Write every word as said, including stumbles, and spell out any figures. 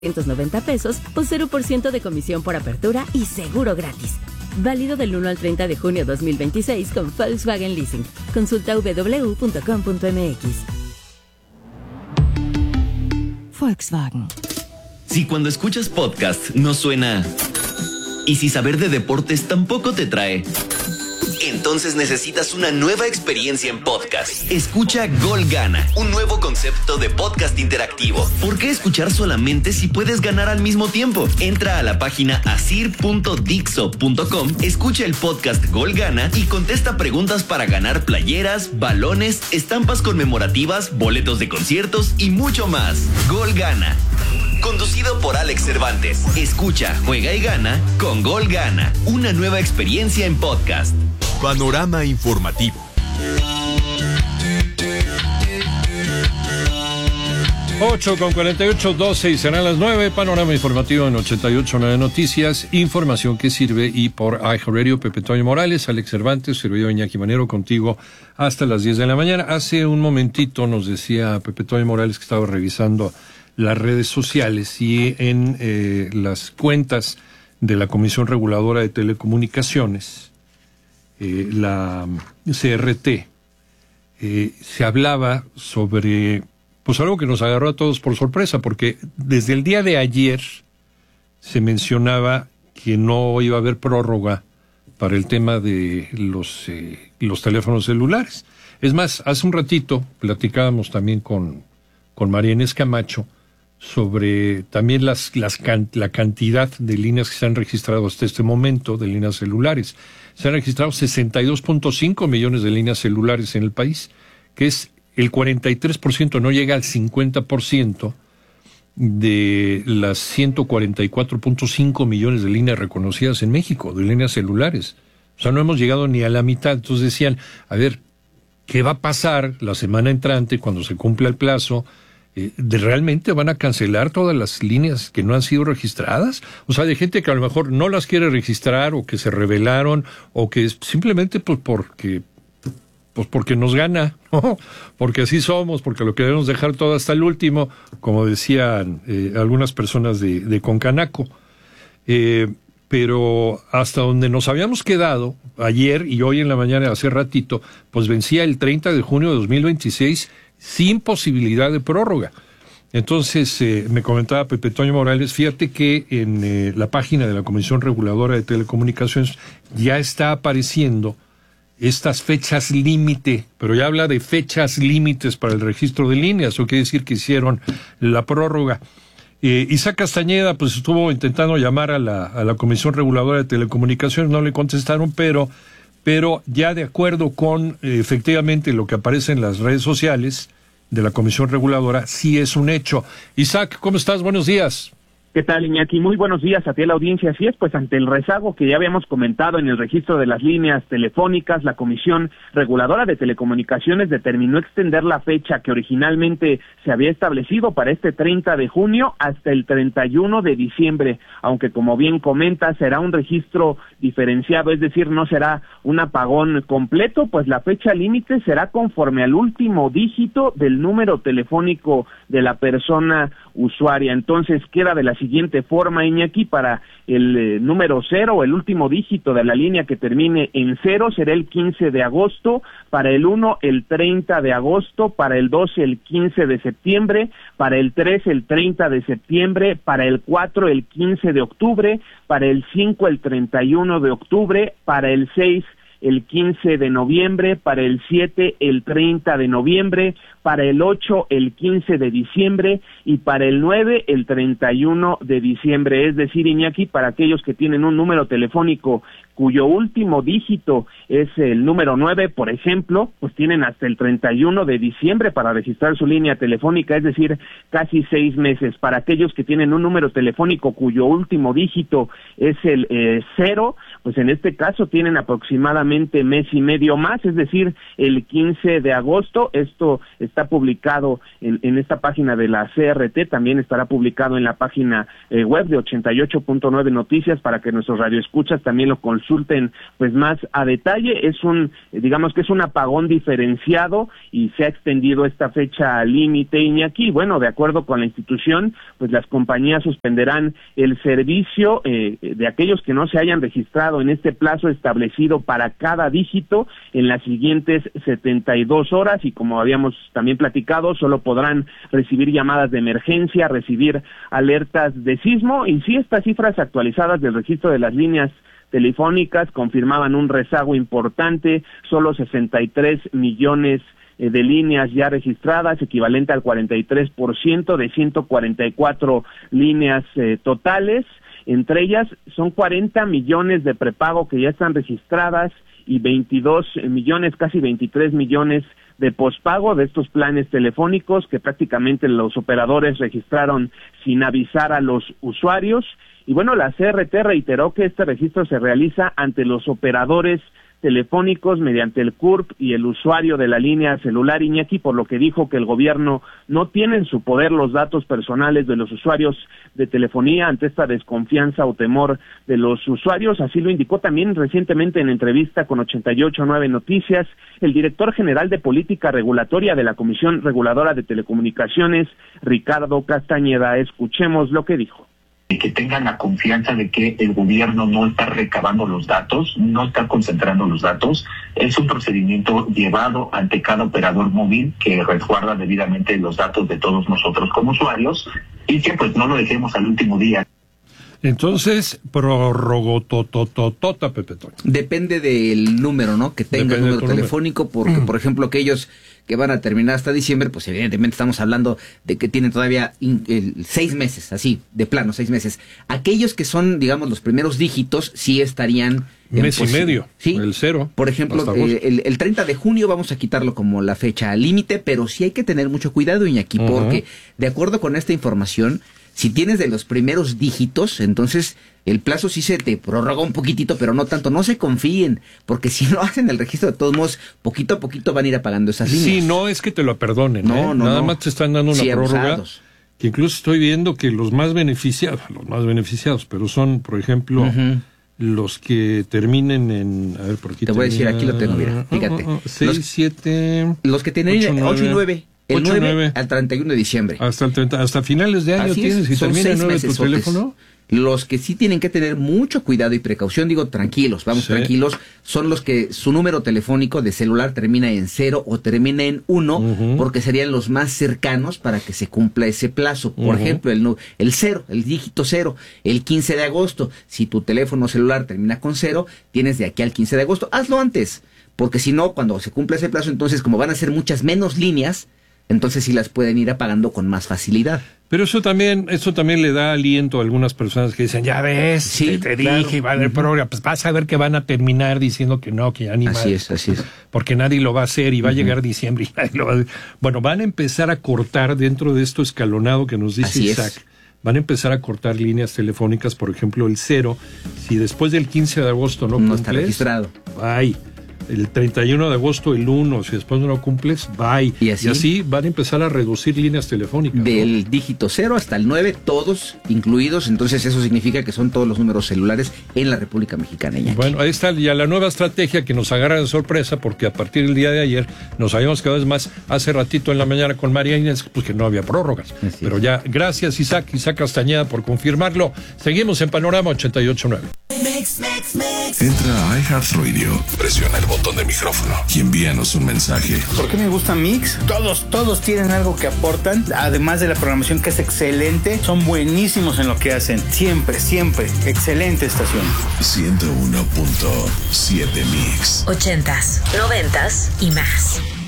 ciento noventa pesos o cero por ciento de comisión por apertura y seguro gratis. Válido del uno al treinta de junio dos mil veintiséis con Volkswagen Leasing. Consulta doble u doble u doble u punto com punto m x. Volkswagen. Si cuando escuchas podcast no suena y si saber de deportes tampoco te trae, entonces necesitas una nueva experiencia en podcast. Escucha Gol Gana, un nuevo concepto de podcast interactivo. ¿Por qué escuchar solamente si puedes ganar al mismo tiempo? Entra a la página asir punto dixo punto com, escucha el podcast Gol Gana y contesta preguntas para ganar playeras, balones, estampas conmemorativas, boletos de conciertos y mucho más. Gol Gana. Conducido por Alex Cervantes. Escucha, juega y gana con Gol Gana. Una nueva experiencia en podcast. Panorama informativo. ocho con cuarenta y ocho, doce y serán las nueve. Panorama informativo en ochenta y ocho punto nueve Noticias. Información que sirve y por iHeartRadio, Pepe Toño Morales, Alex Cervantes, servidor Iñaki Manero, contigo hasta las diez de la mañana. Hace un momentito nos decía Pepe Toño Morales que estaba revisando las redes sociales y en eh, las cuentas de la Comisión Reguladora de Telecomunicaciones, eh, la C R T, eh, se hablaba sobre pues algo que nos agarró a todos por sorpresa, porque desde el día de ayer se mencionaba que no iba a haber prórroga para el tema de los, eh, los teléfonos celulares. Es más, hace un ratito platicábamos también con, con María Inés Camacho sobre también las, las can, la cantidad de líneas que se han registrado hasta este momento, de líneas celulares. Se han registrado sesenta y dos punto cinco millones de líneas celulares en el país, que es el cuarenta y tres por ciento, no llega al cincuenta por ciento de las ciento cuarenta y cuatro punto cinco millones de líneas reconocidas en México, de líneas celulares. O sea, no hemos llegado ni a la mitad. Entonces decían, a ver, ¿qué va a pasar la semana entrante cuando se cumpla el plazo? Eh, ¿de realmente van a cancelar todas las líneas que no han sido registradas? O sea, de gente que a lo mejor no las quiere registrar o que se rebelaron o que simplemente pues porque pues porque nos gana, ¿no? Porque así somos, porque lo queremos dejar todo hasta el último, como decían eh, algunas personas de, de Concanaco. Eh, pero hasta donde nos habíamos quedado ayer y hoy en la mañana, hace ratito, pues vencía el treinta de junio de dos mil veintiséis sin posibilidad de prórroga. Entonces, eh, me comentaba Pepe Toño Morales, fíjate que en eh, la página de la Comisión Reguladora de Telecomunicaciones ya está apareciendo estas fechas límite, pero ya habla de fechas límites para el registro de líneas, eso quiere decir que hicieron la prórroga. Eh, Isaac Castañeda, pues estuvo intentando llamar a la, a la Comisión Reguladora de Telecomunicaciones, no le contestaron, pero pero ya de acuerdo con eh, efectivamente lo que aparece en las redes sociales de la Comisión Reguladora, sí es un hecho. Isaac, ¿cómo estás? Buenos días. ¿Qué tal, Iñaki? Muy buenos días a ti, a la audiencia. Así es, pues ante el rezago que ya habíamos comentado en el registro de las líneas telefónicas, la Comisión Reguladora de Telecomunicaciones determinó extender la fecha que originalmente se había establecido para este treinta de junio hasta el treinta y uno de diciembre, aunque como bien comenta, será un registro diferenciado, es decir, no será un apagón completo, pues la fecha límite será conforme al último dígito del número telefónico de la persona usuaria. Entonces queda de la siguiente forma, Iñaki, para el eh, número cero, el último dígito de la línea que termine en cero será el quince de agosto, para el uno el treinta de agosto, para el dos el quince de septiembre, para el tres el treinta de septiembre, para el cuatro el quince de octubre, para el cinco el treinta y uno de octubre, para el seis el quince de noviembre, para el siete el treinta de noviembre, para el ocho el quince de diciembre y para el nueve el treinta y uno de diciembre. Es decir, Iñaki, para aquellos que tienen un número telefónico cuyo último dígito es el número nueve, por ejemplo, pues tienen hasta el treinta y uno de diciembre para registrar su línea telefónica, es decir, casi seis meses. Para aquellos que tienen un número telefónico cuyo último dígito es el eh, cero, pues en este caso tienen aproximadamente mes y medio más, es decir, el quince de agosto. Esto está publicado en, en esta página de la C R T, también estará publicado en la página eh, web de ochenta y ocho punto nueve Noticias para que nuestros radioescuchas también lo consulten consulten pues más a detalle. Es un, digamos que es un apagón diferenciado y se ha extendido esta fecha límite, Iñaki. Bueno, de acuerdo con la institución, pues las compañías suspenderán el servicio eh, de aquellos que no se hayan registrado en este plazo establecido para cada dígito en las siguientes setenta y dos horas, y como habíamos también platicado, solo podrán recibir llamadas de emergencia, recibir alertas de sismo. Y sí, estas cifras actualizadas del registro de las líneas telefónicas confirmaban un rezago importante, solo sesenta y tres millones de líneas ya registradas, equivalente al cuarenta y tres por ciento de ciento cuarenta y cuatro líneas eh, totales. Entre ellas son cuarenta millones de prepago que ya están registradas y veintidós millones, casi veintitrés millones de pospago de estos planes telefónicos que prácticamente los operadores registraron sin avisar a los usuarios. Y bueno, la C R T reiteró que este registro se realiza ante los operadores telefónicos mediante el C U R P y el usuario de la línea celular, Iñaki, por lo que dijo que el gobierno no tiene en su poder los datos personales de los usuarios de telefonía ante esta desconfianza o temor de los usuarios. Así lo indicó también recientemente en entrevista con ochenta y ocho nueve Noticias el director general de Política Regulatoria de la Comisión Reguladora de Telecomunicaciones, Ricardo Castañeda. Escuchemos lo que dijo. Que tengan la confianza de que el gobierno no está recabando los datos, no está concentrando los datos. Es un procedimiento llevado ante cada operador móvil que resguarda debidamente los datos de todos nosotros como usuarios y que pues no lo dejemos al último día. Entonces, prorrogó tototota, Pepe Toño. Depende del número, ¿no? Que tenga el número telefónico, número. porque, mm. por ejemplo, aquellos que van a terminar hasta diciembre, pues evidentemente estamos hablando de que tienen todavía in, el, seis meses, así, de plano, seis meses. Aquellos que son, digamos, los primeros dígitos, sí estarían... Mes y medio, ¿sí? El cero. Por ejemplo, eh, el, el treinta de junio vamos a quitarlo como la fecha límite, pero sí hay que tener mucho cuidado, Iñaki, uh-huh. porque de acuerdo con esta información, si tienes de los primeros dígitos, entonces el plazo sí se te prorroga un poquitito, pero no tanto. No se confíen, porque si no hacen el registro, de todos modos, poquito a poquito van a ir apagando esas líneas. Sí, no es que te lo perdonen, no, ¿eh? no, Nada no. más te están dando una sí, prórroga. abusados. Que incluso estoy viendo que los más beneficiados, los más beneficiados, pero son, por ejemplo, uh-huh. los que terminen en... A ver, por aquí te voy a decir, aquí lo tengo, mira, fíjate. seis, siete... Los que tienen ocho y nueve. El nueve al treinta y uno de diciembre. Hasta el treinta, hasta finales de año. Así tienes, si termina el nueve tu teléfono. Los que sí tienen que tener mucho cuidado y precaución, digo tranquilos, vamos sí. tranquilos, son los que su número telefónico de celular termina en cero o termina en uno, uh-huh. porque serían los más cercanos para que se cumpla ese plazo. Por uh-huh. ejemplo, el, el cero, el dígito cero, el quince de agosto. Si tu teléfono celular termina con cero, tienes de aquí al quince de agosto. Hazlo antes, porque si no, cuando se cumpla ese plazo, entonces como van a ser muchas menos líneas, entonces sí las pueden ir apagando con más facilidad. Pero eso también, eso también le da aliento a algunas personas que dicen, ya ves, sí, te, te claro. dije, va a haber uh-huh. programa, pues vas a ver que van a terminar diciendo que no, que ya ni más. Así es, así es. Porque nadie lo va a hacer y va uh-huh. a llegar diciembre y nadie lo va a hacer. Bueno, van a empezar a cortar dentro de esto escalonado que nos dice así Isaac. Es. Van a empezar a cortar líneas telefónicas, por ejemplo, el cero. Si después del quince de agosto no, no cumples, está registrado. Bye. El treinta y uno de agosto, el uno, si después no lo cumples, bye. ¿Y así? y así van a empezar a reducir líneas telefónicas. Del ¿no? dígito cero hasta el nueve, todos incluidos. Entonces eso significa que son todos los números celulares en la República Mexicana. Iñaki. Bueno, ahí está ya la nueva estrategia que nos agarra de sorpresa, porque a partir del día de ayer nos habíamos quedado, es más, hace ratito en la mañana con María Inés, pues que no había prórrogas. Así Pero es. ya, gracias Isaac, Isaac Castañeda por confirmarlo. Seguimos en Panorama ochenta y ocho nueve. Mix, mix, mix. Entra a iHeartRadio, presiona el botón de micrófono y envíanos un mensaje. ¿Por qué me gusta Mix? Todos, todos tienen algo que aportan, además de la programación que es excelente, son buenísimos en lo que hacen. Siempre, siempre, excelente estación. ciento uno punto siete Mix. Ochentas, noventas y más.